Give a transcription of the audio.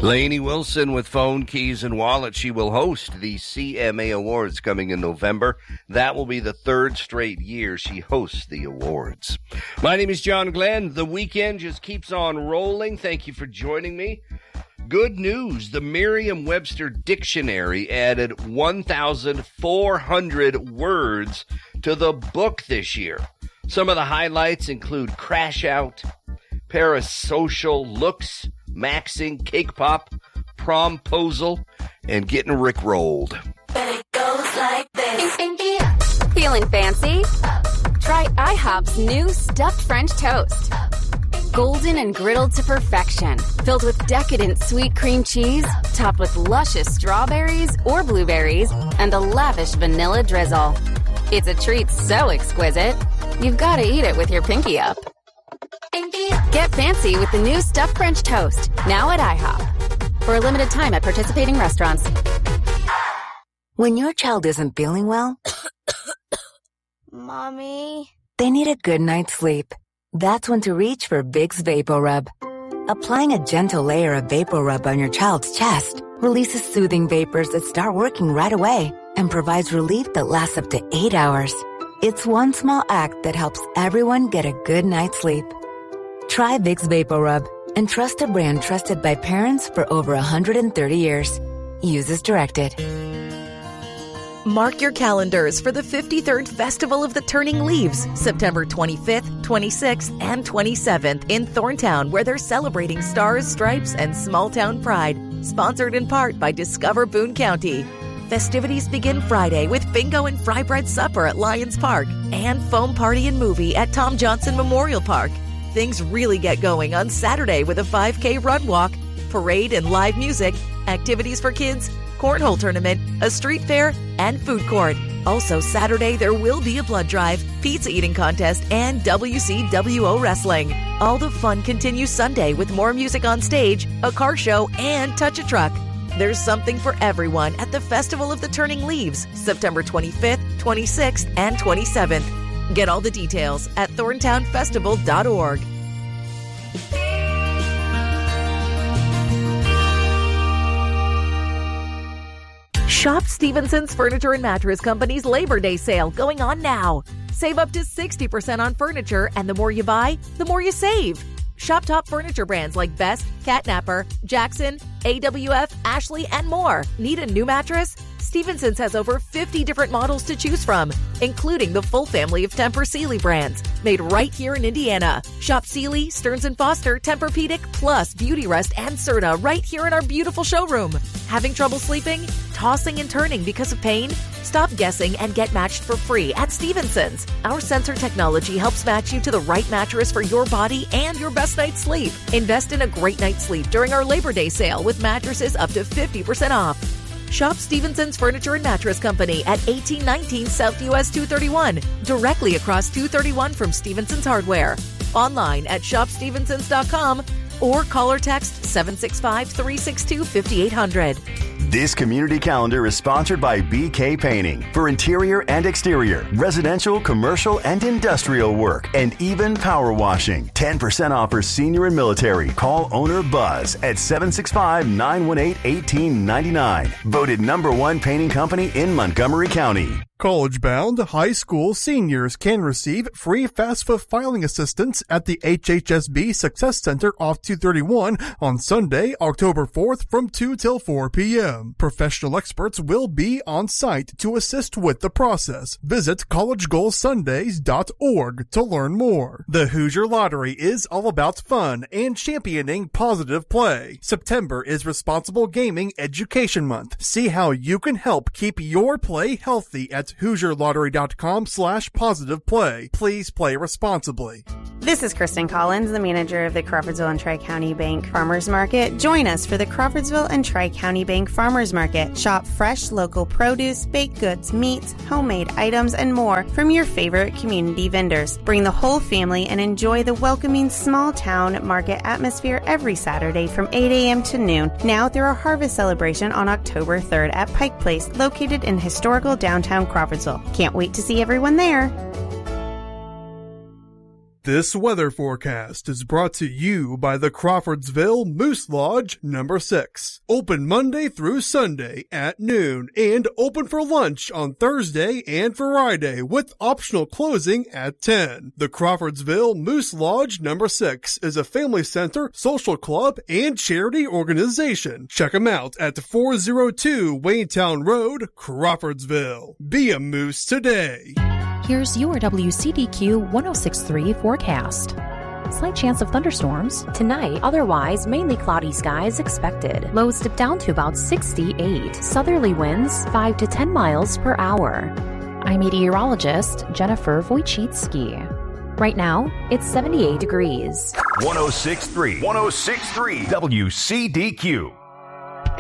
Lainey Wilson with Phone, Keys, and Wallet. She will host the CMA Awards coming in November. That will be the third straight year she hosts the awards. My name is John Glenn. The weekend just keeps on rolling. Thank you for joining me. Good news. The Merriam-Webster Dictionary added 1,400 words to the book this year. Some of the highlights include crash out, parasocial looks, maxing, cake pop, promposal, and getting rickrolled. Feeling fancy? Try IHOP's new stuffed French toast. Golden and griddled to perfection, filled with decadent sweet cream cheese, topped with luscious strawberries or blueberries, and a lavish vanilla drizzle. It's a treat so exquisite, you've got to eat it with your pinky up. Get fancy with the new stuffed French toast, now at IHOP. For a limited time at participating restaurants. When your child isn't feeling well, Mommy, they need a good night's sleep. That's when to reach for Vicks VapoRub. Applying a gentle layer of VapoRub on your child's chest releases soothing vapors that start working right away and provides relief that lasts up to 8 hours. It's one small act that helps everyone get a good night's sleep. Try Vicks VapoRub and trust a brand trusted by parents for over 130 years. Use as directed. Mark your calendars for the 53rd Festival of the Turning Leaves, September 25th, 26th, and 27th in Thorntown, where they're celebrating stars, stripes, and small-town pride. Sponsored in part by Discover Boone County. Festivities begin Friday with Bingo and Fry Bread Supper at Lions Park and Foam Party and Movie at Tom Johnson Memorial Park. Things really get going on Saturday with a 5K run walk, parade and live music, activities for kids, cornhole tournament, a street fair, and food court. Also Saturday, there will be a blood drive, pizza eating contest, and WCWO wrestling. All the fun continues Sunday with more music on stage, a car show, and Touch a Truck. There's something for everyone at the Festival of the Turning Leaves, September 25th, 26th, and 27th. Get all the details at thorntownfestival.org. Shop Stevenson's Furniture and Mattress Company's Labor Day sale going on now. Save up to 60% on furniture, and the more you buy, the more you save. Shop top furniture brands like Best, Catnapper, Jackson, AWF, Ashley, and more. Need a new mattress? Stevenson's has over 50 different models to choose from, including the full family of Tempur-Sealy brands, made right here in Indiana. Shop Sealy, Stearns & Foster, Tempur-Pedic, plus Beautyrest and Serta right here in our beautiful showroom. Having trouble sleeping? Tossing and turning because of pain? Stop guessing and get matched for free at Stevenson's. Our sensor technology helps match you to the right mattress for your body and your best night's sleep. Invest in a great night's sleep during our Labor Day sale with mattresses up to 50% off. Shop Stevenson's Furniture and Mattress Company at 1819 South US 231, directly across 231 from Stevenson's Hardware. Online at shopstevensons.com or call or text 765-362-5800. This community calendar is sponsored by BK Painting for interior and exterior, residential, commercial, and industrial work, and even power washing. 10% off for senior and military. Call owner Buzz at 765-918-1899. Voted #1 painting company in Montgomery County. College-bound high school seniors can receive free FAFSA filing assistance at the HHSB Success Center off 231 on Sunday, October 4th from 2 till 4 p.m. Professional experts will be on site to assist with the process. Visit collegegoalsundays.org to learn more. The Hoosier Lottery is all about fun and championing positive play. September is Responsible Gaming Education Month. See how you can help keep your play healthy at HoosierLottery.com/positive-play. Please play responsibly. This is Kristen Collins, the manager of the Crawfordsville and Tri-County Bank Farmers Market. Join us for the Crawfordsville and Tri-County Bank Farmers Market. Shop fresh local produce, baked goods, meats, homemade items, and more from your favorite community vendors. Bring the whole family and enjoy the welcoming small town market atmosphere every Saturday from 8 a.m. to noon. Now through our harvest celebration on October 3rd at Pike Place, located in historical downtown Crawfordsville. Can't wait to see everyone there. This weather forecast is brought to you by the Crawfordsville Moose Lodge number 6. Open Monday through Sunday at noon and open for lunch on Thursday and Friday with optional closing at 10. The Crawfordsville Moose Lodge number 6 is a family center, social club, and charity organization. Check them out at 402 Waynetown Road, Crawfordsville. Be a moose today. Here's your WCDQ 106.3 forecast. Slight chance of thunderstorms. Tonight, otherwise mainly cloudy skies expected. Lows dip down to about 68. Southerly winds 5 to 10 miles per hour. I'm meteorologist Jennifer Wojcicki. Right now, it's 78 degrees. 106.3 WCDQ.